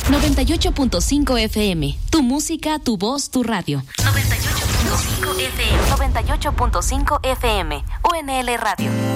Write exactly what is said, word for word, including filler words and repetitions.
noventa y ocho punto cinco F M. Tu música, tu voz, tu radio. noventa y ocho punto cinco F M. noventa y ocho punto cinco F M. U N L Radio.